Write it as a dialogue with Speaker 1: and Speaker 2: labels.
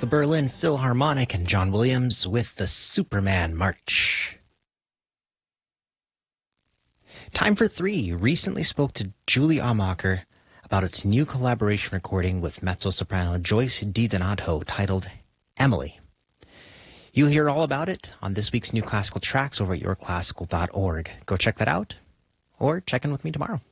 Speaker 1: the Berlin Philharmonic and John Williams with the Superman March. Time for 3 recently spoke to Julie Amacher about its new collaboration recording with mezzo-soprano Joyce DiDonato titled Emily. You'll hear all about it on this week's New Classical Tracks over at yourclassical.org. Go check that out, or check in with me tomorrow.